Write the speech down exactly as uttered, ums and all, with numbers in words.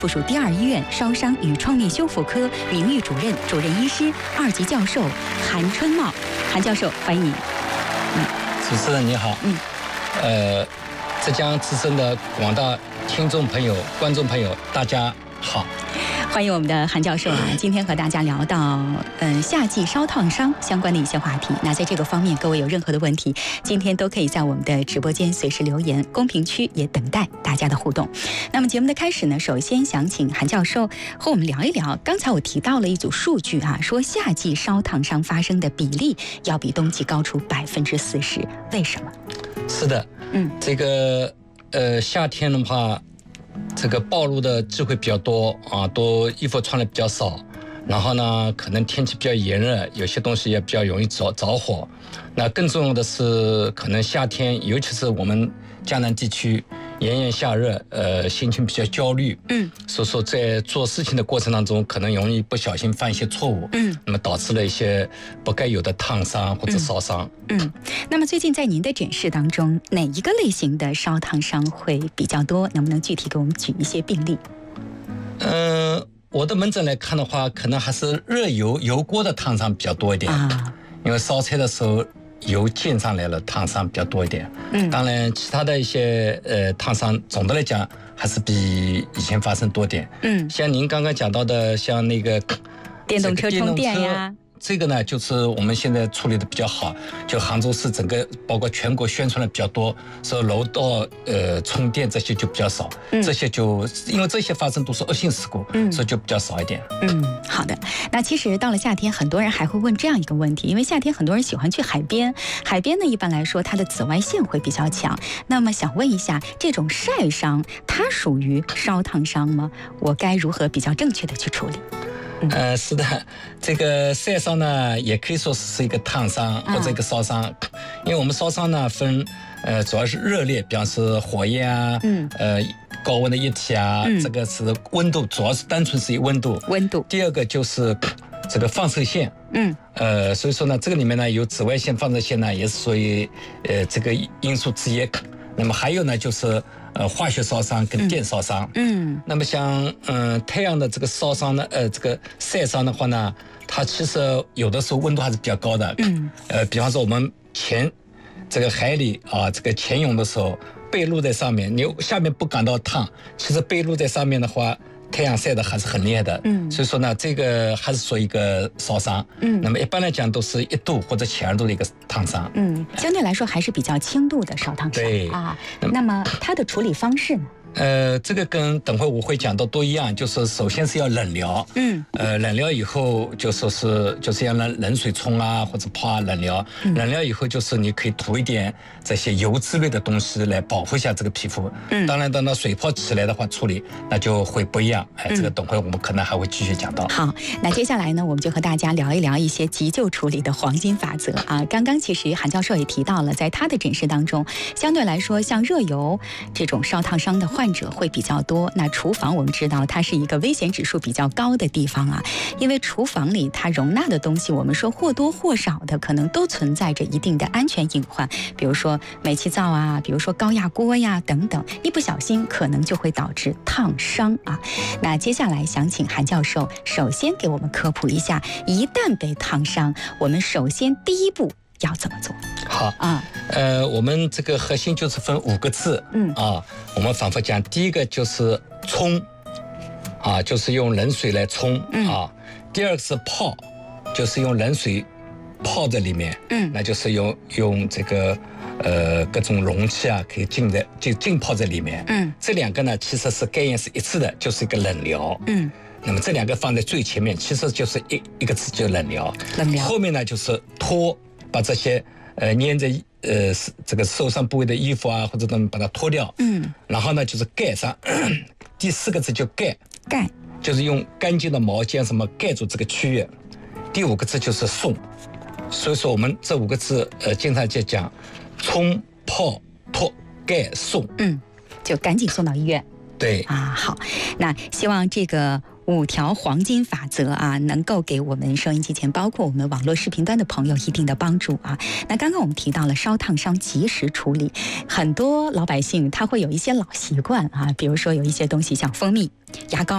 附属第二医院烧伤与创面修复科名誉主任、主任医师、二级教授韩春茂。韩教授，欢迎你。 嗯，主持人你好。嗯，呃，浙江之声的广大听众朋友、观众朋友，大家好。 欢迎我们的韩教授啊！今天和大家聊到嗯夏季烧烫伤相关的一些话题。那在这个方面，各位有任何的问题，今天都可以在我们的直播间随时留言，公屏区也等待大家的互动。那么节目的开始呢，首先想请韩教授和我们聊一聊。刚才我提到了一组数据啊，说夏季烧烫伤发生的比例要比冬季高出百分之四十，为什么？ 是的，嗯，这个呃夏天的话。这个暴露的机会比较多啊，都衣服穿的比较少，然后呢，可能天气比较炎热，有些东西也比较容易着着火。那更重要的是，可能夏天，尤其是我们江南地区炎炎夏热，呃，心情比较焦虑，嗯，所以说在做事情的过程当中，可能容易不小心犯一些错误，嗯，那么导致了一些不该有的烫伤或者烧伤。 嗯，嗯那么最近在您的诊室当中，哪一个类型的烧烫伤会比较多？能不能具体给我们举一些病例？ 嗯、呃，我的门诊来看的话，可能还是热油油锅的烫伤比较多一点啊，因为烧菜的时候。油溅上来了，烫伤比较多一点。嗯，当然，其他的一些呃烫伤，总的来讲还是比以前发生多点。嗯，像您刚刚讲到的，像那个电动车充电呀。 这个呢，就是我们现在处理的比较好，就杭州市整个包括全国宣传的比较多，说楼道呃充电这些就比较少，嗯、这些就因为这些发生都是恶性事故，嗯、所以就比较少一点。 嗯，好的。那其实到了夏天，很多人还会问这样一个问题，因为夏天很多人喜欢去海边，海边呢一般来说它的紫外线会比较强。那么想问一下，这种晒伤它属于烧烫伤吗？我该如何比较正确的去处理？ 呃，是的，这个晒伤呢，也可以说是一个烫伤或者一个烧伤，嗯、因为我们烧伤呢分，呃，主要是热烈，比方是火焰啊，嗯，呃，高温的液体啊，嗯、这个是温度，主要是单纯是以温度。 温度。 第二个就是这个放射线，嗯，呃，所以说呢，这个里面呢有紫外线、放射线呢，也是属于呃这个因素之一。那么还有呢，就是呃化学烧伤跟电烧伤。嗯，嗯那么像嗯、呃、太阳的这个烧伤呢，呃这个晒伤的话呢，它其实有的时候温度还是比较高的。嗯，呃比方说我们潜这个海里啊，这个潜泳的时候，背露在上面，你下面不感到烫，其实背露在上面的话。太阳晒的还是很厉害的，嗯，所以说呢，这个还是说一个烧伤，嗯，那么一般来讲都是一度或者前二度的一个烫伤， 嗯，相对来说还是比较轻度的烧烫伤， 对啊，那么它的处理方式呢？ 呃，这个跟等会我会讲到都一样，就是首先是要冷疗，嗯，呃，冷疗以后就说是就是要冷冷水冲啊，或者泡啊冷疗，嗯、冷疗以后就是你可以涂一点这些油脂类的东西来保护一下这个皮肤，嗯，当然等到水泡起来的话处理那就会不一样，哎，这个等会我们可能还会继续讲到。 好，那接下来呢，我们就和大家聊一聊一些急救处理的黄金法则啊。刚刚其实韩教授也提到了，在他的诊室当中，相对来说像热油这种烧烫伤的患患者会比较多。那厨房我们知道它是一个危险指数比较高的地方啊，因为厨房里它容纳的东西，我们说或多或少的可能都存在着一定的安全隐患，比如说煤气灶啊，比如说高压锅呀等等，一不小心可能就会导致烫伤啊。那接下来想请韩教授首先给我们科普一下，一旦被烫伤，我们首先第一步要怎么做？ 好啊，呃，我们这个核心就是分五个字，嗯啊，我们反复讲，第一个就是冲，啊，就是用冷水来冲，嗯啊，第二个是泡，就是用冷水泡在里面，嗯，那就是用用这个呃各种容器啊，可以浸在就浸泡在里面，嗯，这两个呢其实是概念是一致的，就是一个冷疗，嗯。那么这两个放在最前面，其实就是一一个字，就是冷疗。冷疗。后面呢就是脱，把这些呃粘着呃这个受伤部位的衣服啊或者等把它脱掉。嗯。然后呢就是盖上，第四个字就盖。 盖。 就是用干净的毛巾什么盖住这个区域。第五个字就是送。所以说我们这五个字呃经常就讲冲、泡、脱、盖、送。嗯， 就赶紧送到医院。 对啊，好，那希望这个五条黄金法则啊，能够给我们收音机前，包括我们网络视频端的朋友一定的帮助啊。那刚刚我们提到了烧烫伤及时处理，很多老百姓他会有一些老习惯啊，比如说有一些东西像蜂蜜、牙膏。